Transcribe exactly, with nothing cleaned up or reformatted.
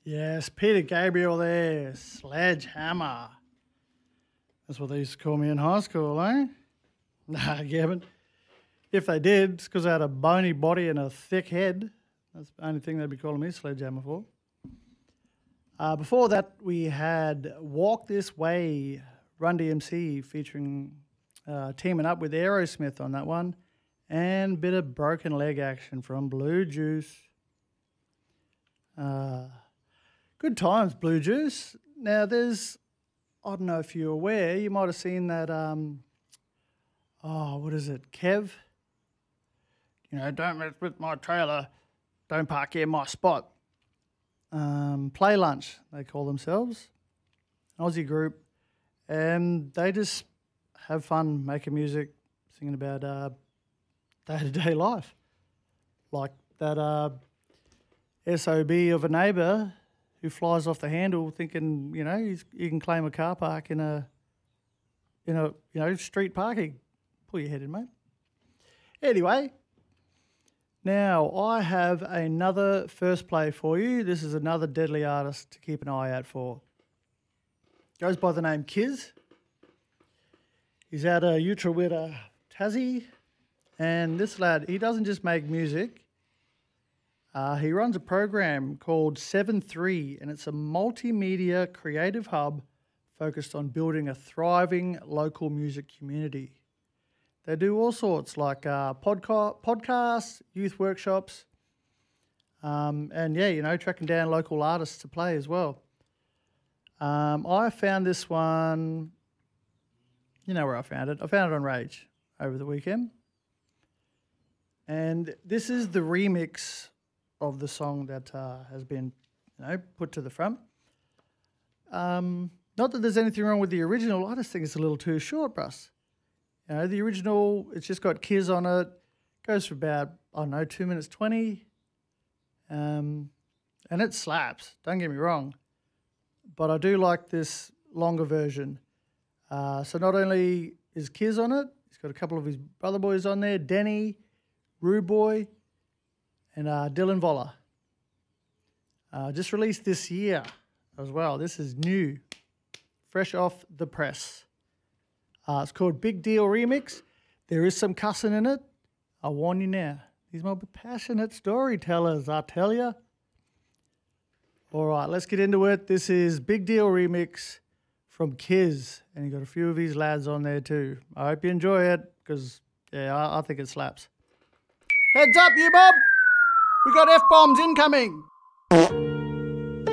Yes, Peter Gabriel there, Sledgehammer. That's what they used to call me in high school, eh? Nah, Gavin. If they did, it's because I had a bony body and a thick head. That's the only thing they'd be calling me Sledgehammer for. Uh, before that, we had Walk This Way, Run D M C, featuring uh, teaming up with Aerosmith on that one, and a bit of Broken Leg action from Blue Juice. Uh, good times, Blue Juice. Now, there's, I don't know if you're aware, you might have seen that, um, oh, what is it, Kev? You know, don't mess with my trailer, don't park in my spot. Um, Play Lunch, they call themselves, an Aussie group, and they just have fun making music, singing about uh, day-to-day life. Like that uh, S O B of a neighbour who flies off the handle thinking, you know, he's, you can claim a car park in a, in a, you know, street parking. Pull your head in, mate. Anyway, now I have another first play for you. This is another deadly artist to keep an eye out for. Goes by the name Kiz. He's out of Utrawita, Tassie. And this lad, he doesn't just make music. Uh, he runs a program called seven three, and it's a multimedia creative hub focused on building a thriving local music community. They do all sorts like uh, podca- podcasts, youth workshops, um, and yeah, you know, tracking down local artists to play as well. Um, I found this one, you know where I found it. I found it on Rage over the weekend. And this is the remix of the song that uh, has been, you know, put to the front. Um, not that there's anything wrong with the original. I just think it's a little too short, Bruss. You know, the original, it's just got Kiz on it. Goes for about, I don't know, two minutes twenty. Um, and it slaps, don't get me wrong. But I do like this longer version. Uh, so not only is Kiz on it, he's got a couple of his brother boys on there, Denny, Rude Boy, and uh, Dylan Voller. Uh, just released this year as well. This is new, fresh off the press. Uh, it's called Big Deal Remix. There is some cussing in it. I warn you now. These might be passionate storytellers, I tell you. All right, let's get into it. This is Big Deal Remix from Kiz, and you got a few of his lads on there too. I hope you enjoy it, because, yeah, I, I think it slaps. Heads up, you Bob! We got F-bombs incoming!